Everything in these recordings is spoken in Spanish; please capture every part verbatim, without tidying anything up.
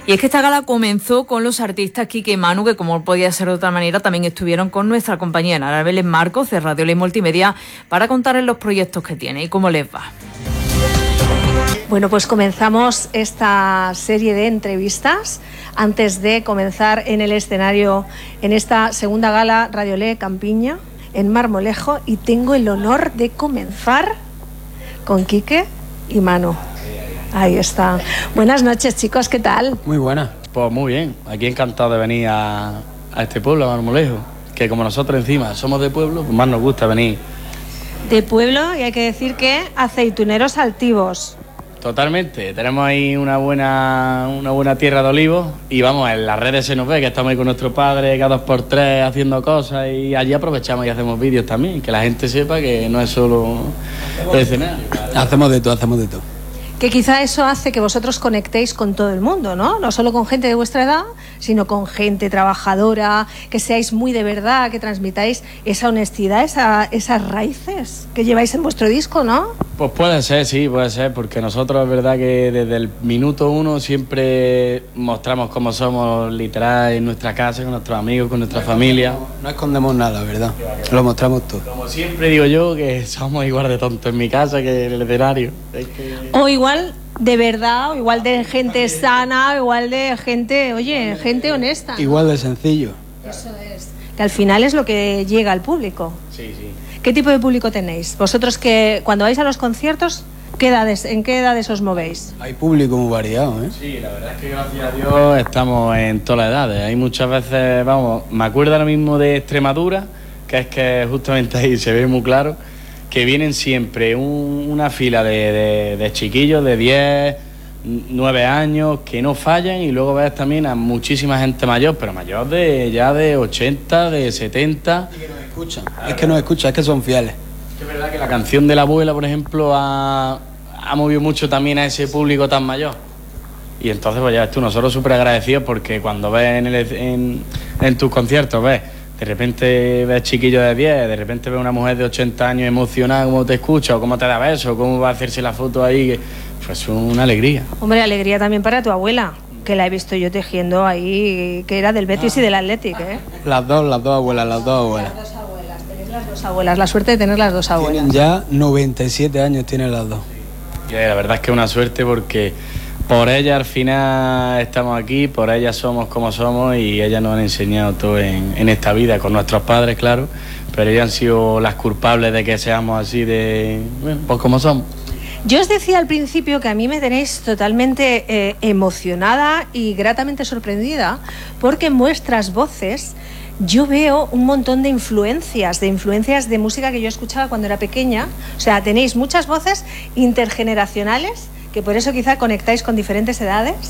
Y es que esta gala comenzó con los artistas Quique y Manu, que como podía ser de otra manera, también estuvieron con nuestra compañera Arabel Marcos de Radio Ley Multimedia para contarles los proyectos que tiene y cómo les va. Bueno, pues comenzamos esta serie de entrevistas antes de comenzar en el escenario en esta segunda gala Radio Ley Campiña en Marmolejo, y tengo el honor de comenzar con Quique y Manu. Ahí está. Buenas noches, chicos, ¿qué tal? Muy buenas. Pues muy bien, aquí encantado de venir a, a este pueblo, a Marmolejo, que como nosotros encima somos de pueblo, pues más nos gusta venir. De pueblo, y hay que decir que aceituneros altivos. Totalmente, tenemos ahí una buena una buena tierra de olivos y vamos, en las redes se nos ve que estamos ahí con nuestro padre cada dos por tres haciendo cosas, y allí aprovechamos y hacemos vídeos también, que la gente sepa que no es solo el escenario. Hacemos de todo, hacemos de todo. Que quizá eso hace que vosotros conectéis con todo el mundo, ¿no? No solo con gente de vuestra edad, sino con gente trabajadora, que seáis muy de verdad, que transmitáis esa honestidad, esa, esas raíces que lleváis en vuestro disco, ¿no? Pues puede ser, sí, puede ser, porque nosotros es verdad que desde el minuto uno siempre mostramos cómo somos literal en nuestra casa, con nuestros amigos, con nuestra familia. No, no escondemos nada, ¿verdad? Lo mostramos todo. Como siempre digo yo, que somos igual de tontos en mi casa que en el escenario. Es que... O igual de verdad, o igual de gente sana, o igual de gente, oye, gente honesta, ¿no? Igual de sencillo. Eso es. Que al final es lo que llega al público. Sí, sí. ¿Qué tipo de público tenéis? Vosotros, que cuando vais a los conciertos, ¿qué edades, ¿en qué edades os movéis? Hay público muy variado, ¿eh? Sí, la verdad es que gracias a Dios estamos en todas las edades. Hay muchas veces, vamos, me acuerdo ahora mismo de Extremadura, que es que justamente ahí se ve muy claro, que vienen siempre un, una fila de, de, de chiquillos de diez, nueve años que no fallan, y luego ves también a muchísima gente mayor, pero mayor de ya de ochenta, de setenta. Y que nos escuchan. Es que nos escuchan, es que son fieles. Es verdad que la canción de la abuela, por ejemplo, ha, ha movido mucho también a ese público tan mayor. Y entonces, pues ya ves tú, nosotros súper agradecidos, porque cuando ves en, el, en, en tus conciertos, ves, de repente ves chiquillos de diez, de repente ves una mujer de ochenta años emocionada, cómo te escucha, o cómo te da besos, cómo va a hacerse la foto ahí, pues es una alegría. Hombre, alegría también para tu abuela, que la he visto yo tejiendo ahí, que era del Betis ah. y del Athletic, ¿eh? Las dos, las dos abuelas, las dos abuelas. Las dos abuelas, tenéis las dos abuelas, la suerte de tener las dos abuelas. Tienen ya noventa y siete años, tienen las dos. Y la verdad es que es una suerte, porque por ellas al final estamos aquí, por ellas somos como somos, y ellas nos han enseñado todo en, en esta vida, con nuestros padres, claro, pero ellas han sido las culpables de que seamos así de, bueno, pues como somos. Yo os decía al principio que a mí me tenéis totalmente eh, emocionada y gratamente sorprendida, porque en vuestras voces yo veo un montón de influencias, de influencias de música que yo escuchaba cuando era pequeña. O sea, tenéis muchas voces intergeneracionales, que por eso quizá conectáis con diferentes edades.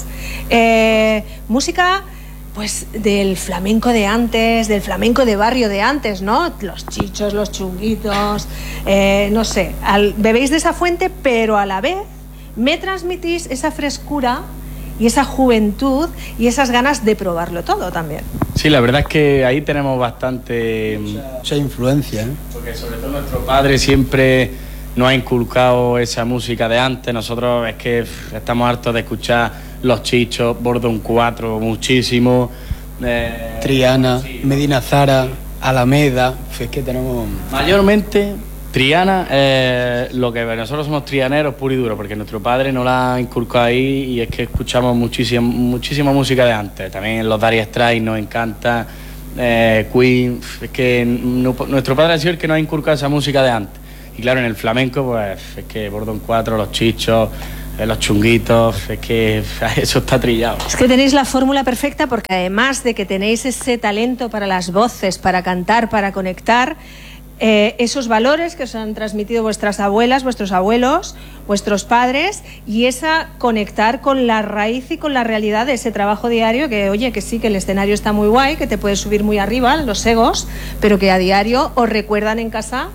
Eh, música, pues, del flamenco de antes, del flamenco de barrio de antes, ¿no? Los chichos, los chunguitos, eh, no sé. Al, bebéis de esa fuente, pero a la vez me transmitís esa frescura y esa juventud y esas ganas de probarlo todo también. Sí, la verdad es que ahí tenemos bastante... Mucha, mucha influencia, ¿eh? Porque sobre todo nuestro padre siempre nos ha inculcado esa música de antes. Nosotros es que pff, estamos hartos de escuchar los chichos, Bordón cuatro, muchísimo. Eh, Triana, sí, Medina Zara, Alameda, es que tenemos... Mayormente Triana, eh, lo que nosotros somos trianeros puro y duro, porque nuestro padre nos la ha inculcado ahí, y es que escuchamos muchísima, muchísima música de antes. También los Dire Straits nos encanta, eh, Queen, es que no, nuestro padre ha sido el que nos ha inculcado esa música de antes. Y claro, en el flamenco, pues es que Bordón cuatro, los chichos, los chunguitos, es que eso está trillado. Es que tenéis la fórmula perfecta, porque además de que tenéis ese talento para las voces, para cantar, para conectar, eh, esos valores que os han transmitido vuestras abuelas, vuestros abuelos, vuestros padres, y esa conectar con la raíz y con la realidad de ese trabajo diario, que oye, que sí, que el escenario está muy guay, que te puedes subir muy arriba, los egos, pero que a diario os recuerdan en casa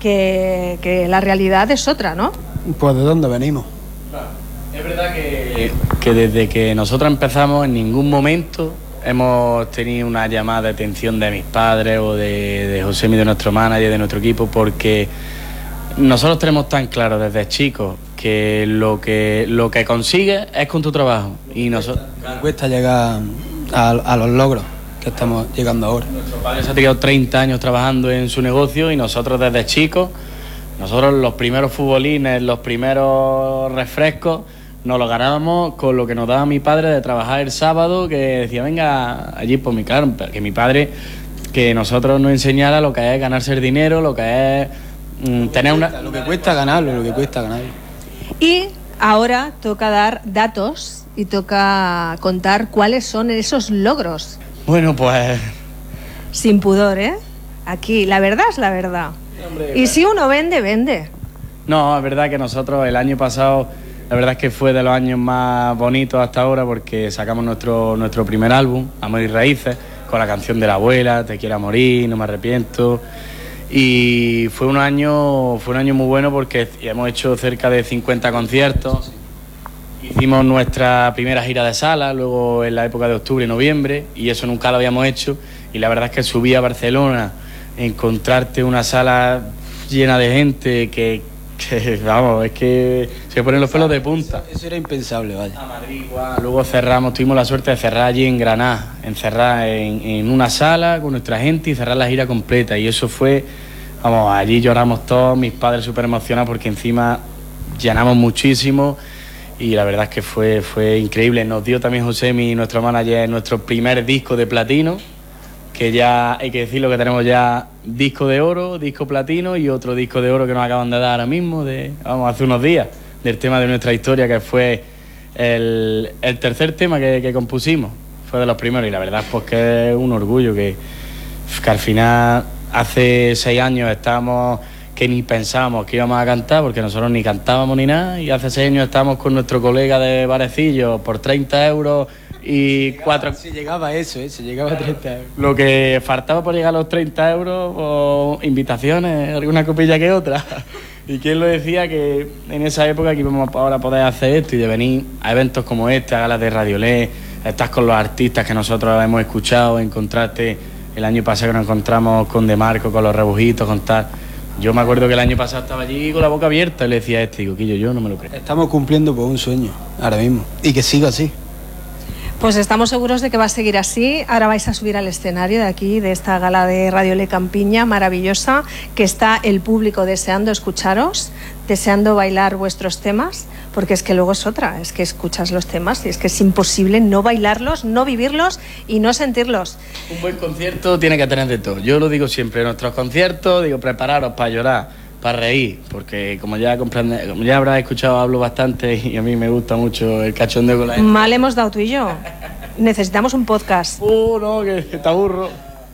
Que, que la realidad es otra, ¿no? Pues ¿de dónde venimos? Claro. Es verdad que, que desde que nosotros empezamos en ningún momento hemos tenido una llamada de atención de mis padres o de, de Josemi, de nuestro manager, de nuestro equipo, porque nosotros tenemos tan claro desde chicos que lo que lo que consigues es con tu trabajo. Y nosotros cuesta llegar a, a los logros que estamos llegando ahora. Nuestro padre se ha tirado treinta años trabajando en su negocio y nosotros desde chicos, nosotros los primeros futbolines, los primeros refrescos, nos lo ganábamos con lo que nos daba mi padre de trabajar el sábado, que decía, venga allí por mi carne, que mi padre, que nosotros nos enseñara lo que es ganarse el dinero, lo que es mm, tener una... Lo que cuesta ganarlo, lo que cuesta ganarlo. Y ahora toca dar datos y toca contar cuáles son esos logros. Bueno, pues... Sin pudor, ¿eh? Aquí, la verdad es la verdad. Hombre, y si uno vende, vende. No, es verdad que nosotros el año pasado, la verdad es que fue de los años más bonitos hasta ahora porque sacamos nuestro, nuestro primer álbum, Amor y Raíces, con la canción de la abuela, Te quiero morir, No me arrepiento. Y fue un año, fue un año muy bueno porque hemos hecho cerca de cincuenta conciertos. Hicimos nuestra primera gira de sala, luego en la época de octubre y noviembre, y eso nunca lo habíamos hecho. Y la verdad es que subí a Barcelona, encontrarte una sala llena de gente que, que vamos, es que se ponen los pelos de punta. Eso era impensable, vaya. A Madrid, igual. Luego cerramos, tuvimos la suerte de cerrar allí en Granada, encerrar en, en una sala con nuestra gente y cerrar la gira completa. Y eso fue, vamos, allí lloramos todos, mis padres súper emocionados porque encima llenamos muchísimo. Y la verdad es que fue, fue increíble. Nos dio también Josemi, nuestro manager, nuestro primer disco de platino, que ya hay que decirlo que tenemos ya disco de oro, disco platino y otro disco de oro que nos acaban de dar ahora mismo, de, vamos, hace unos días, del tema de nuestra historia, que fue el, el tercer tema que, que compusimos. Fue de los primeros y la verdad es pues que es un orgullo que, que al final hace seis años estábamos... que ni pensábamos que íbamos a cantar, porque nosotros ni cantábamos ni nada, y hace seis años estábamos con nuestro colega de Barecillo por treinta euros y cuatro... Se llegaba a eso, ¿eh? Se llegaba a treinta euros. Lo que faltaba por llegar a los treinta euros, o invitaciones, alguna copilla que otra. Y quién lo decía que en esa época que íbamos ahora a poder hacer esto y de venir a eventos como este, a galas de Radiolé, estás con los artistas que nosotros hemos escuchado, encontrarte el año pasado que nos encontramos con De Marco, con los Rebujitos, con tal... Yo me acuerdo que el año pasado estaba allí con la boca abierta y le decía a este, digo, Quillo, yo no me lo creo. Estamos cumpliendo por un sueño ahora mismo y que siga así. Pues estamos seguros de que va a seguir así. Ahora vais a subir al escenario de aquí, de esta gala de Radiolé Campiña maravillosa, que está el público deseando escucharos, deseando bailar vuestros temas, porque es que luego es otra, es que escuchas los temas y es que es imposible no bailarlos, no vivirlos y no sentirlos. Un buen concierto tiene que tener de todo. Yo lo digo siempre en nuestros conciertos, digo, prepararos para llorar, para reír, porque como ya comprende, como ya habrás escuchado, hablo bastante y a mí me gusta mucho el cachondeo con la gente. Mal hemos dado tú y yo. Necesitamos un podcast. Uh, no, que, que te aburro.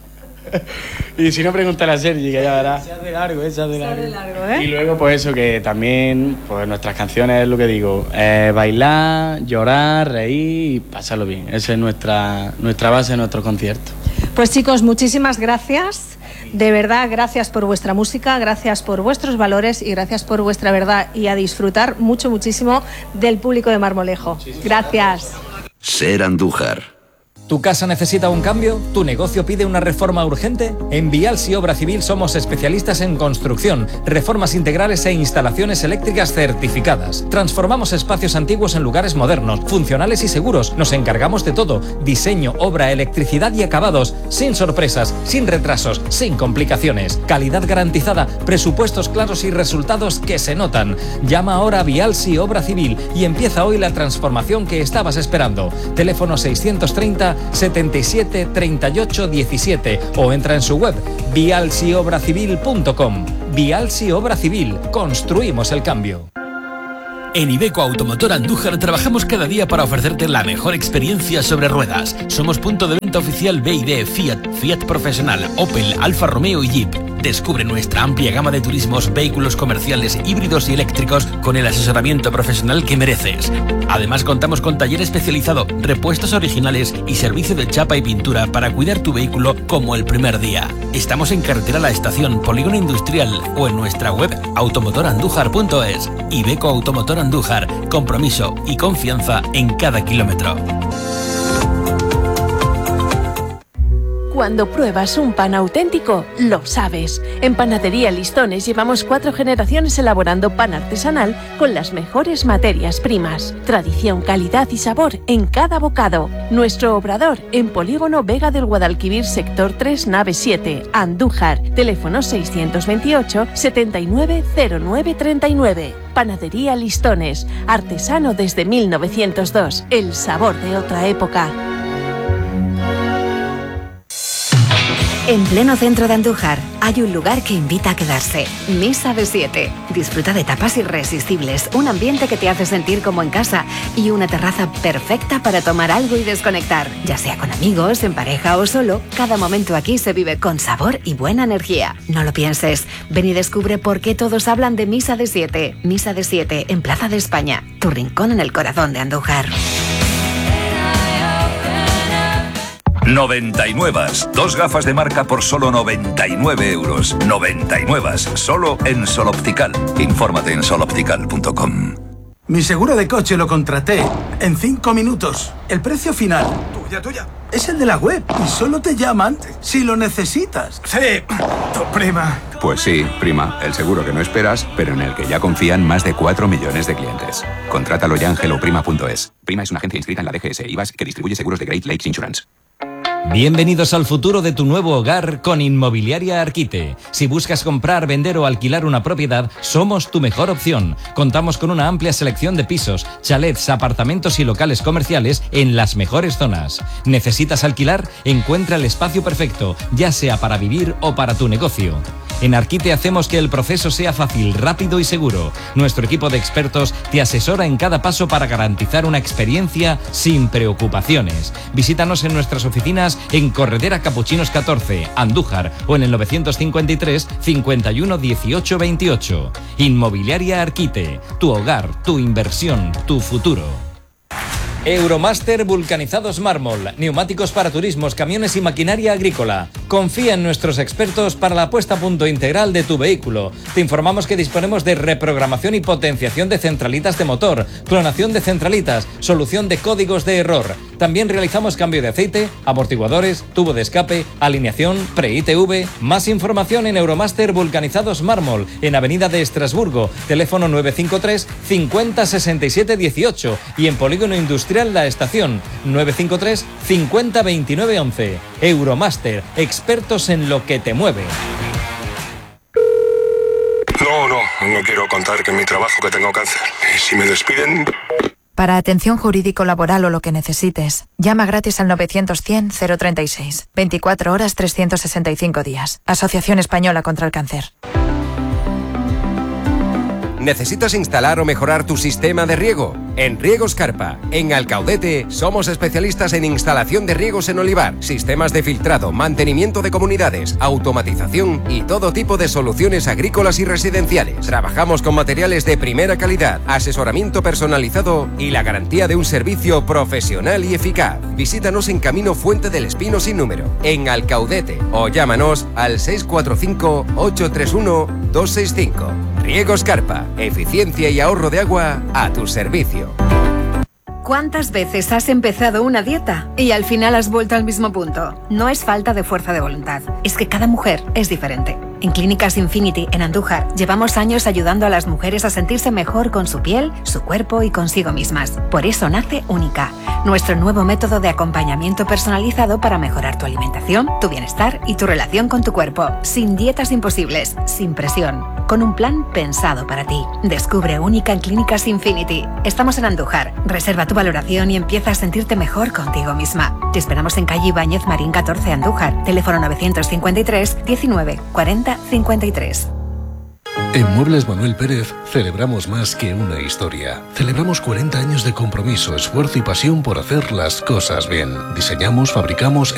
Y si no, pregúntale a Sergi, que ya verás. Se hace largo, eh, se hace largo. Se hace largo, ¿eh? Y luego, pues eso, que también, pues nuestras canciones es lo que digo, eh, bailar, llorar, reír y pasarlo bien. Esa es nuestra, nuestra base de nuestro concierto. Pues chicos, muchísimas gracias. De verdad, gracias por vuestra música, gracias por vuestros valores y gracias por vuestra verdad. Y a disfrutar mucho, muchísimo del público de Marmolejo. Gracias. Ser Andújar. ¿Tu casa necesita un cambio? ¿Tu negocio pide una reforma urgente? En Vialsi Obra Civil somos especialistas en construcción, reformas integrales e instalaciones eléctricas certificadas. Transformamos espacios antiguos en lugares modernos, funcionales y seguros. Nos encargamos de todo: diseño, obra, electricidad y acabados, sin sorpresas, sin retrasos, sin complicaciones. Calidad garantizada, presupuestos claros y resultados que se notan. Llama ahora a Vialsi Obra Civil y empieza hoy la transformación que estabas esperando. Teléfono seiscientos treinta, setenta y siete, treinta y ocho, diecisiete o entra en su web vialsi obra civil punto com. Vialsi Obra Civil, construimos el cambio. En Iveco Automotor Andújar trabajamos cada día para ofrecerte la mejor experiencia sobre ruedas. Somos punto de venta oficial B y D, Fiat, Fiat Profesional, Opel, Alfa Romeo y Jeep. Descubre nuestra amplia gama de turismos, vehículos comerciales, híbridos y eléctricos con el asesoramiento profesional que mereces. Además, contamos con taller especializado, repuestos originales y servicio de chapa y pintura para cuidar tu vehículo como el primer día. Estamos en Carretera La Estación, Polígono Industrial o en nuestra web automotor andújar punto es. Iveco Automotor Andújar, compromiso y confianza en cada kilómetro. Cuando pruebas un pan auténtico, lo sabes. En Panadería Listones llevamos cuatro generaciones elaborando pan artesanal con las mejores materias primas. Tradición, calidad y sabor en cada bocado. Nuestro obrador en Polígono Vega del Guadalquivir, sector tres, nave siete, Andújar. Teléfono seiscientos veintiocho, setenta y nueve, cero nueve treinta y nueve. Panadería Listones, artesano desde mil novecientos dos. El sabor de otra época. En pleno centro de Andújar hay un lugar que invita a quedarse. Misa de Siete. Disfruta de tapas irresistibles, un ambiente que te hace sentir como en casa y una terraza perfecta para tomar algo y desconectar. Ya sea con amigos, en pareja o solo, cada momento aquí se vive con sabor y buena energía. No lo pienses. Ven y descubre por qué todos hablan de Misa de Siete. Misa de Siete en Plaza de España. Tu rincón en el corazón de Andújar. noventa y nueve. Dos gafas de marca por solo noventa y nueve euros. noventa y nueve. Solo en Sol Optical. Infórmate en sol optical punto com. Mi seguro de coche lo contraté en cinco minutos. El precio final. Tuya, tuya. Es el de la web y solo te llaman si lo necesitas. Sí, tu prima. Pues sí, prima, el seguro que no esperas, pero en el que ya confían más de cuatro millones de clientes. Contrátalo ya en hello prima punto es. Prima es una agencia inscrita en la D G S I V A S que distribuye seguros de Great Lakes Insurance. Bienvenidos al futuro de tu nuevo hogar con Inmobiliaria Arquite. Si buscas comprar, vender o alquilar una propiedad, somos tu mejor opción. Contamos con una amplia selección de pisos, chalets, apartamentos y locales comerciales en las mejores zonas. ¿Necesitas alquilar? Encuentra el espacio perfecto, ya sea para vivir o para tu negocio. En Arquite hacemos que el proceso sea fácil, rápido y seguro. Nuestro equipo de expertos te asesora en cada paso para garantizar una experiencia sin preocupaciones. Visítanos en nuestras oficinas en Corredera Capuchinos catorce, Andújar, o en el novecientos cincuenta y tres, cincuenta y uno, dieciocho, veintiocho. Inmobiliaria Arquite, tu hogar, tu inversión, tu futuro. Euromaster Vulcanizados Mármol, neumáticos para turismos, camiones y maquinaria agrícola. Confía en nuestros expertos para la puesta a punto integral de tu vehículo. Te informamos que disponemos de reprogramación y potenciación de centralitas de motor, clonación de centralitas, solución de códigos de error. También realizamos cambio de aceite, amortiguadores, tubo de escape, alineación, pre-I T V. Más información en Euromaster Vulcanizados Mármol, en Avenida de Estrasburgo, teléfono nueve cinco tres, cincuenta, sesenta y siete, dieciocho, y en Polígono Industrial La Estación, nueve cinco tres, cincuenta, veintinueve, once. Euromaster, expertos en lo que te mueve. No, no, no quiero contar que en mi trabajo que tengo cáncer. Y si me despiden... Para atención jurídico-laboral o lo que necesites, llama gratis al novecientos cien, cero treinta y seis. veinticuatro horas, trescientos sesenta y cinco días. Asociación Española contra el Cáncer. ¿Necesitas instalar o mejorar tu sistema de riego? En Riegos Carpa, en Alcaudete, somos especialistas en instalación de riegos en olivar, sistemas de filtrado, mantenimiento de comunidades, automatización y todo tipo de soluciones agrícolas y residenciales. Trabajamos con materiales de primera calidad, asesoramiento personalizado y la garantía de un servicio profesional y eficaz. Visítanos en Camino Fuente del Espino sin número, en Alcaudete, o llámanos al seis cuatro cinco, ocho tres uno, dos seis cinco. Riegos Carpa, eficiencia y ahorro de agua a tu servicio. ¿Cuántas veces has empezado una dieta y al final has vuelto al mismo punto? No es falta de fuerza de voluntad, es que cada mujer es diferente. En Clínicas Infinity, en Andújar, llevamos años ayudando a las mujeres a sentirse mejor con su piel, su cuerpo y consigo mismas. Por eso nace Única, nuestro nuevo método de acompañamiento personalizado para mejorar tu alimentación, tu bienestar y tu relación con tu cuerpo. Sin dietas imposibles, sin presión, con un plan pensado para ti. Descubre Única en Clínicas Infinity. Estamos en Andújar. Reserva tu valoración y empieza a sentirte mejor contigo misma. Te esperamos en calle Ibáñez Marín catorce, Andújar. Teléfono novecientos cincuenta y tres, diecinueve, cuarenta, cincuenta y tres. En Muebles Manuel Pérez celebramos más que una historia. Celebramos cuarenta años de compromiso, esfuerzo y pasión por hacer las cosas bien. Diseñamos, fabricamos